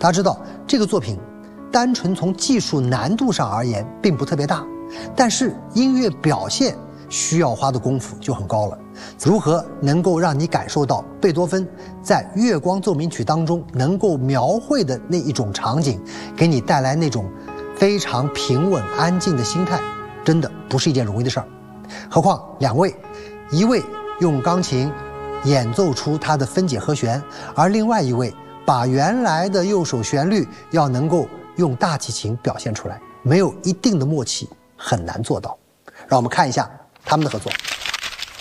大家知道这个作品，单纯从技术难度上而言并不特别大，但是音乐表现需要花的功夫就很高了。如何能够让你感受到贝多芬在《月光奏鸣曲》当中能够描绘的那一种场景，给你带来那种非常平稳安静的心态，真的不是一件容易的事儿。何况两位，一位用钢琴演奏出它的分解和弦，而另外一位把原来的右手旋律要能够用大提琴表现出来，没有一定的默契很难做到。让我们看一下他们的合作。